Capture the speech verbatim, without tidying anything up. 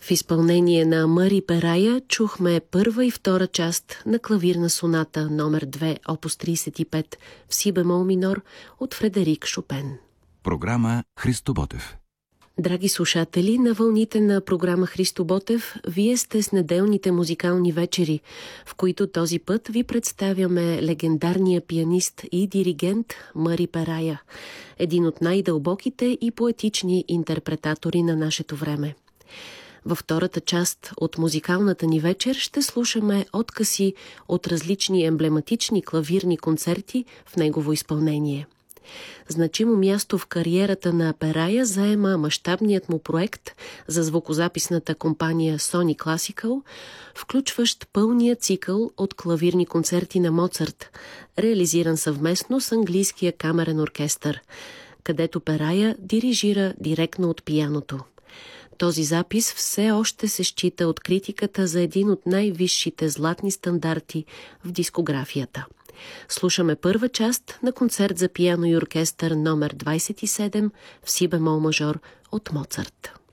В изпълнение на Мари Перая чухме първа и втора част на клавирна соната номер две, опус тридесет и пет в си бемол минор от Фредерик Шопен. Програма Христо Ботев. Драги слушатели, на вълните на програма Христо Ботев, вие сте с неделните музикални вечери, в които този път ви представяме легендарния пианист и диригент Мари Перая, един от най-дълбоките и поетични интерпретатори на нашето време. Във втората част от музикалната ни вечер ще слушаме откъси от различни емблематични клавирни концерти в негово изпълнение. Значимо място в кариерата на Перая заема мащабният му проект за звукозаписната компания Sony Classical, включващ пълния цикъл от клавирни концерти на Моцарт, реализиран съвместно с английския камерен оркестър, където Перая дирижира директно от пианото. Този запис все още се счита от критиката за един от най-висшите златни стандарти в дискографията. Слушаме първа част на концерт за пиано и оркестър номер двадесет и седем в си бемол мажор от Моцарт.